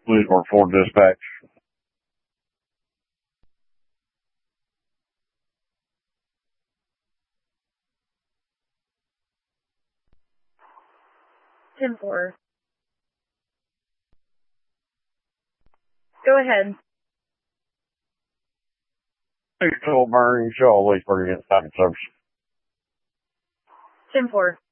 Please work for dispatch. Ten four. Go ahead. Please tell Burns, you always bring in second service. 10 4.